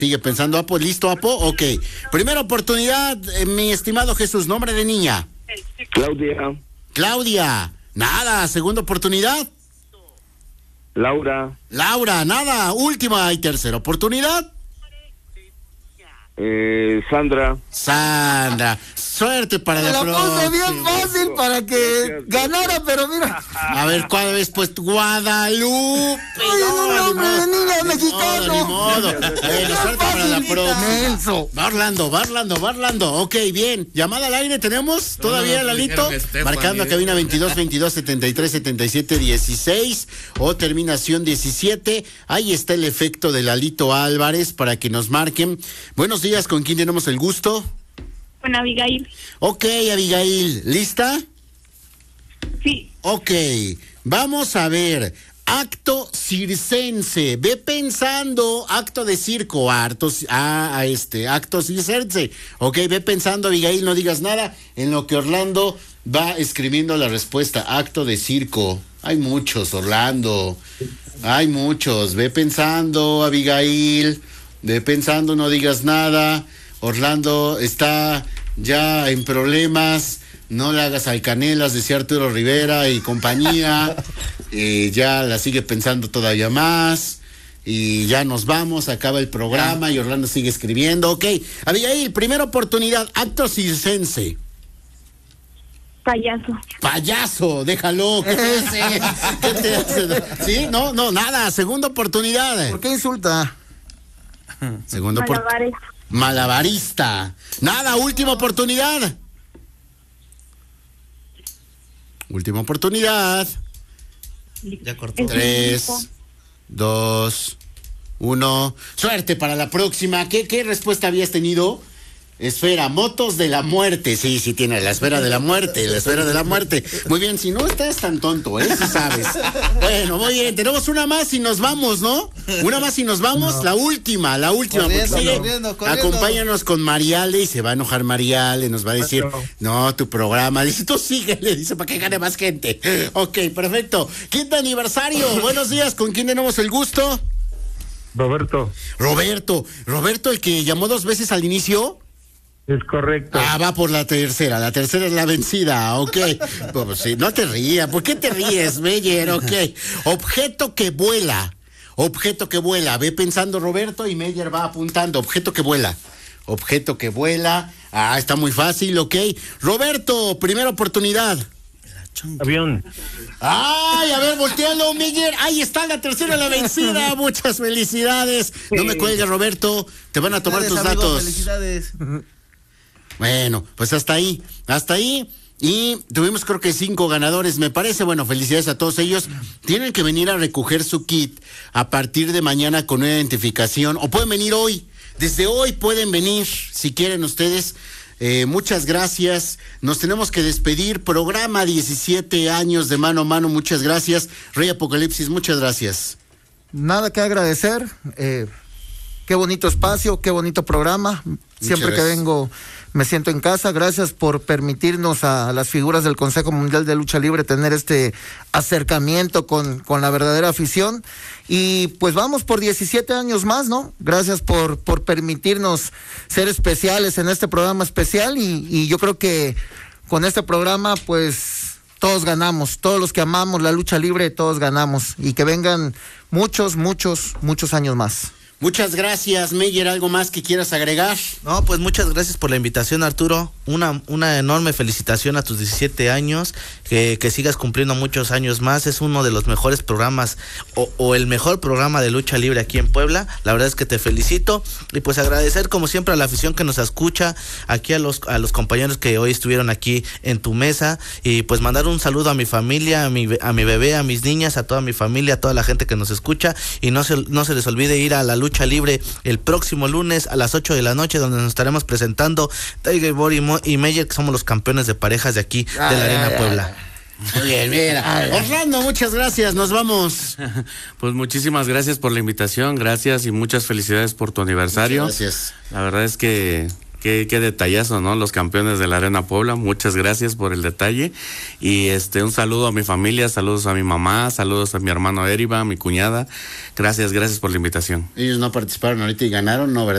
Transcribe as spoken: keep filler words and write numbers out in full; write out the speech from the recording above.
Sigue pensando Apo, ¿listo Apo? Ok. Primera oportunidad, eh, mi estimado Jesús, nombre de niña. Claudia. Claudia, nada. Segunda oportunidad. Laura. Laura, nada. Última y tercera oportunidad. Eh, Sandra. Sandra, suerte para la próxima. La puse bien fácil para que ganara, pero mira. A ver, ¿cuál es? Pues Guadalupe. Ay, un nombre de niña mexicano. Ni modo. Bueno, suerte para la próxima. Va Orlando, va Orlando, va Orlando. Ok, bien. Llamada al aire tenemos todavía, no, no, Lalito. Marcando a cabina veintidós, veintidós, setenta y tres, setenta y siete, dieciséis o terminación diecisiete. Ahí está el efecto de Lalito Álvarez para que nos marquen. Buenos días, ¿con quién tenemos el gusto? Con Abigail. Ok, Abigail, ¿lista? Sí. Ok, vamos a ver. Acto circense. Ve pensando, acto de circo, actos, ah, este, acto circense. Ok, ve pensando, Abigail, no digas nada, en lo que Orlando va escribiendo la respuesta. Acto de circo. Hay muchos, Orlando. Hay muchos. Ve pensando, Abigail. Ve pensando, no digas nada. Orlando está ya en problemas. No le hagas alcanelas, decía Arturo Rivera y compañía. eh, ya la sigue pensando todavía más. Y ya nos vamos, acaba el programa y Orlando sigue escribiendo. Ok, Abigail, primera oportunidad, acto circense. Payaso. Payaso, déjalo. ¿Qué te hace? ¿Qué te hace? ¿Sí? No, no, nada. Segunda oportunidad. ¿Por qué insulta? Segunda oportunidad. Malabarista. Nada, última oportunidad. Última oportunidad. Ya cortó. Tres, dos, uno. Suerte para la próxima. ¿Qué, qué respuesta habías tenido? Esfera, motos de la muerte. Sí, sí tiene la esfera de la muerte, la esfera de la muerte. Muy bien, si no estás tan tonto, ¿eh? Si sabes. Bueno, muy bien, tenemos una más y nos vamos, ¿no? Una más y nos vamos, no. la última, la última. Corriendo, sigue, corriendo, corriendo. Acompáñanos con Mariale y se va a enojar Mariale, nos va a decir, no, tu programa. Dice, tú sigue, le dice, para que gane más gente. Ok, perfecto. Quinto aniversario, buenos días, ¿con quién tenemos el gusto? Roberto. Roberto, Roberto, el que llamó dos veces al inicio. Es correcto. Ah, va por la tercera, la tercera es la vencida, ok. Pues sí, no te rías, ¿por qué te ríes, Meyer? Ok. Objeto que vuela, objeto que vuela, ve pensando Roberto y Meyer va apuntando, objeto que vuela, objeto que vuela, ah, está muy fácil, ok. Roberto, primera oportunidad. Avión. Ay, a ver, voltealo, Meyer. Ahí está la tercera, la vencida. Muchas felicidades. No me cuelgues, Roberto. Te van a tomar tus amigo, datos. Felicidades. Bueno, pues hasta ahí, hasta ahí. Y tuvimos creo que cinco ganadores, me parece. Bueno, felicidades a todos ellos. Tienen que venir a recoger su kit a partir de mañana con una identificación. O pueden venir hoy. Desde hoy pueden venir, si quieren ustedes. Eh, muchas gracias. Nos tenemos que despedir. Programa diecisiete años de Mano a Mano. Muchas gracias. Rey Apocalipsis, muchas gracias. Nada que agradecer. Eh, qué bonito espacio, qué bonito programa. Siempre que vengo me siento en casa. Gracias por permitirnos a las figuras del Consejo Mundial de Lucha Libre tener este acercamiento con, con la verdadera afición. Y pues vamos por diecisiete años más, ¿no? Gracias por, por permitirnos ser especiales en este programa especial. Y, y yo creo que con este programa, pues todos ganamos. Todos los que amamos la lucha libre, todos ganamos. Y que vengan muchos, muchos, muchos años más. Muchas gracias, Meyer. ¿Algo más que quieras agregar? No, pues muchas gracias por la invitación, Arturo. Una una enorme felicitación a tus diecisiete años. Que, que sigas cumpliendo muchos años más. Es uno de los mejores programas o, o el mejor programa de lucha libre aquí en Puebla. La verdad es que te felicito. Y pues agradecer como siempre a la afición que nos escucha. Aquí a los, a los compañeros que hoy estuvieron aquí en tu mesa. Y pues mandar un saludo a mi familia, a mi, a mi bebé, a mis niñas, a toda mi familia, a toda la gente que nos escucha. Y no se, no se les olvide ir a la lucha Lucha Libre el próximo lunes a las ocho de la noche, donde nos estaremos presentando Tiger Boy y, Mo- y Meyer, que somos los campeones de parejas de aquí de la ay, Arena ay, Puebla. Muy bien, mira. Orlando, muchas gracias, nos vamos. Pues muchísimas gracias por la invitación, gracias y muchas felicidades por tu aniversario. Muchas gracias. La verdad es que Qué, qué detallazo, ¿no? Los campeones de la Arena Puebla, muchas gracias por el detalle. Y este, un saludo a mi familia, saludos a mi mamá, saludos a mi hermano Eriva, a mi cuñada. Gracias, gracias por la invitación. Ellos no participaron ahorita y ganaron, ¿no, verdad?